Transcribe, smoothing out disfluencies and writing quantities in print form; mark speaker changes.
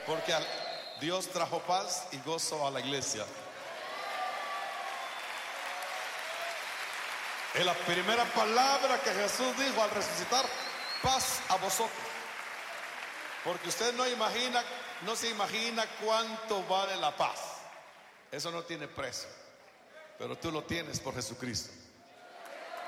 Speaker 1: Porque Dios trajo paz y gozo a la iglesia. Es la primera palabra que Jesús dijo al resucitar: paz a vosotros. Porque usted no se imagina cuánto vale la paz. Eso no tiene precio, pero tú lo tienes por Jesucristo.